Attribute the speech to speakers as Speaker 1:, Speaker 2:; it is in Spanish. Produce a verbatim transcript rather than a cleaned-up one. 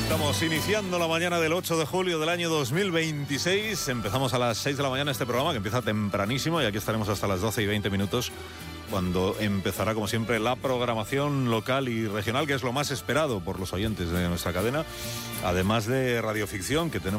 Speaker 1: Estamos iniciando la mañana del ocho de julio del año dos mil veintiséis. Empezamos a las seis de la mañana este programa, que empieza tempranísimo, y aquí estaremos hasta las doce y veinte minutos, cuando empezará, como siempre, la programación local y regional, que es lo más esperado por los oyentes de nuestra cadena, además de radioficción, que tenemos